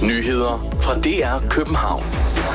Nyheder fra DR København.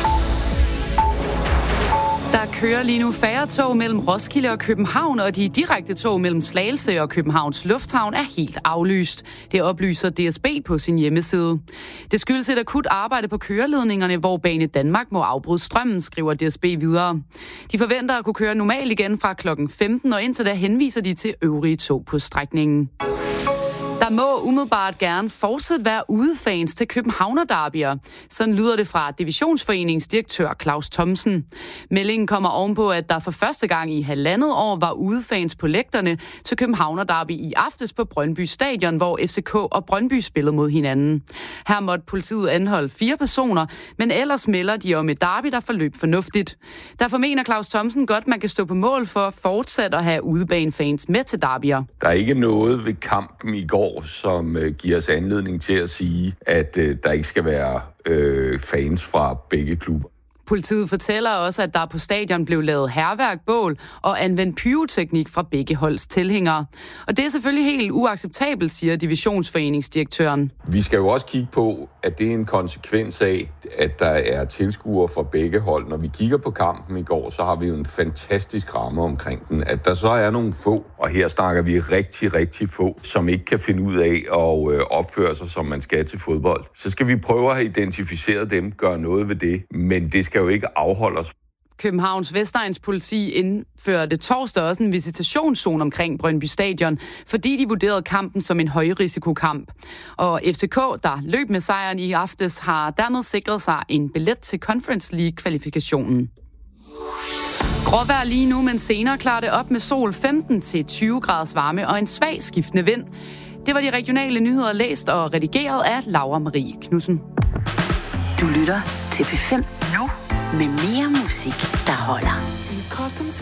Der kører lige nu færre tog mellem Roskilde og København, og de direkte tog mellem Slagelse og Københavns Lufthavn er helt aflyst. Det oplyser DSB på sin hjemmeside. Det skyldes et akut arbejde på køreledningerne, hvor Bane Danmark må afbryde strømmen, skriver DSB videre. De forventer at kunne køre normalt igen fra klokken 15, og indtil da henviser de til øvrige tog på strækningen. Der må umiddelbart gerne fortsat være udefans til Københavner-derbyer. Sådan lyder det fra Divisionsforeningens direktør Claus Thomsen. Meldingen kommer ovenpå, at der for første gang i 1,5 år var udefans på lægterne til Københavner-derby i aftes på Brøndby Stadion, hvor FCK og Brøndby spillede mod hinanden. Her måtte politiet anholde 4 personer, men ellers melder de om et derby, der forløb fornuftigt. Derfor mener Claus Thomsen godt, man kan stå på mål for fortsat at have udebanefans med til derbyer. Der er ikke noget ved kampen i går, som giver os anledning til at sige, at der ikke skal være fans fra begge klubber. Politiet fortæller også, at der på stadion blev lavet hærværk, bål og anvendt pyroteknik fra begge holds tilhængere. Og det er selvfølgelig helt uacceptabelt, siger Divisionsforeningsdirektøren. Vi skal jo også kigge på, at det er en konsekvens af, at der er tilskuere fra begge hold. Når vi kigger på kampen i går, så har vi jo en fantastisk ramme omkring den. At der så er nogle få, og her snakker vi rigtig, rigtig få, som ikke kan finde ud af at opføre sig, som man skal til fodbold. Så skal vi prøve at have identificeret dem, gøre noget ved det, men det skal jo ikke afholde os. Københavns Vestegns politi indførte torsdag også en visitationszone omkring Brøndby Stadion, fordi de vurderede kampen som en højrisikokamp. Og FCK, der løb med sejren i aftes, har dermed sikret sig en billet til Conference League-kvalifikationen. Gråvejr lige nu, men senere klarer det op med sol, 15-20 graders varme og en svag skiftende vind. Det var de regionale nyheder læst og redigeret af Laura Marie Knudsen. Du lytter til P5 nu med mere musik, der holder.